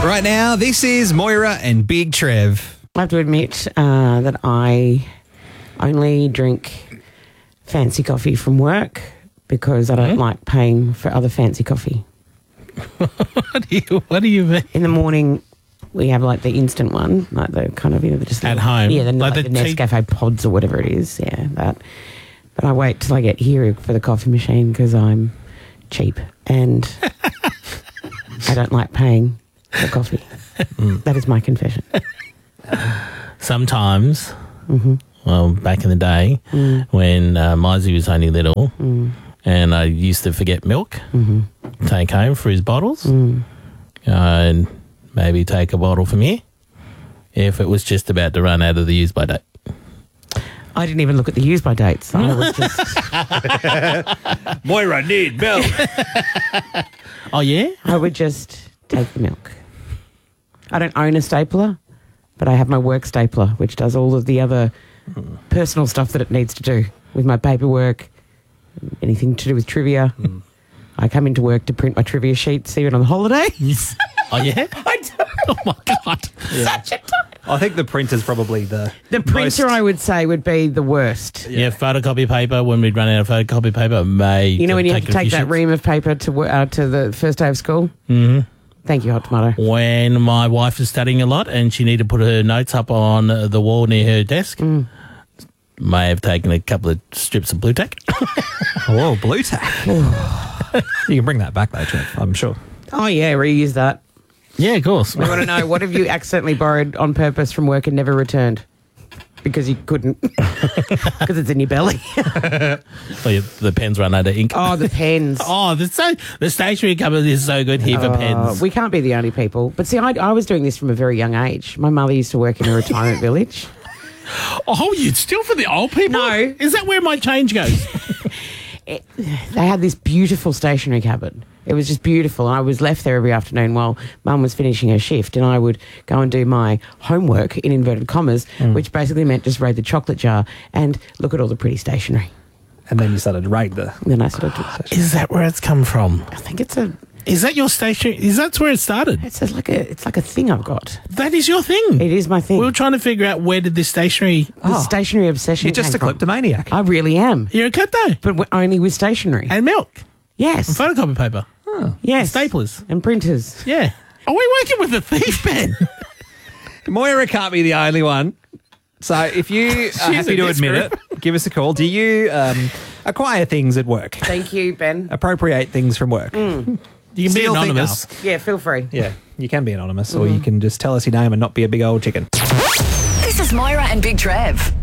Right now, this is Moira and Big Trev. I have to admit that I only drink fancy coffee from work because I don't like paying for other fancy coffee. What do you mean? In the morning, we have like the instant one, like the kind of, just At home? Yeah, Like the the Nescafe pods or whatever it is. Yeah, that. But I wait till I get here for the coffee machine because I'm cheap and I don't like paying for coffee. That is my confession. Sometimes, well, back in the day when Mizey was only little and I used to forget milk, take home for his bottles and maybe take a bottle from here if it was just about to run out of the use-by date. I didn't even look at the use-by dates. I was just... Moira, need milk. Oh, yeah? I would just take the milk. I don't own a stapler, but I have my work stapler, which does all of the other personal stuff that it needs to do with my paperwork, anything to do with trivia. I come into work to print my trivia sheets even on holiday. Oh, yeah? I do. Oh, my God. Such a time. I think the printer's probably the printer, I would say, would be the worst. Yeah, photocopy paper. When we'd run out of photocopy paper, when you have to take that ream of paper to the first day of school? Mm-hmm. Thank you, Hot Tomato. When my wife was studying a lot and she needed to put her notes up on the wall near her desk, may have taken a couple of strips of blue tack. Oh, blue tack. You can bring that back though, Trev, I'm sure. Oh, yeah, reuse that. Yeah, of course. We want to know, what have you accidentally borrowed on purpose from work and never returned? Because you couldn't. Because it's in your belly. Oh, yeah, the pens run out of ink. Oh, the pens. Oh, the stationery cupboard is so good here for pens. We can't be the only people. But see, I was doing this from a very young age. My mother used to work in a retirement village. Oh, you'd still for the old people? No. Is that where my change goes? They had this beautiful stationery cupboard. It was just beautiful. I was left there every afternoon while Mum was finishing her shift, and I would go and do my homework, in inverted commas, which basically meant just raid the chocolate jar and look at all the pretty stationery. And then you started to raid the... And then I started to... Is that where it's come from? I think it's a... Is that your stationery? Is that where it started? It's like a thing I've got. That is your thing? It is my thing. We were trying to figure out where did this stationery... The stationery obsession You're just came a from. kleptomaniac. I really am. You're a klepto. But only with stationery. And milk. Yes. And photocopy paper. Yes. Staplers. And printers. Yeah. Are we working with a thief, Ben? Moira can't be the only one. So if you are happy to admit it, give us a call. Do you acquire things at work? Thank you, Ben. Appropriate things from work? You can be Steal anonymous. Yeah, feel free. Yeah, you can be anonymous or you can just tell us your name and not be a big old chicken. This is Moira and Big Trev.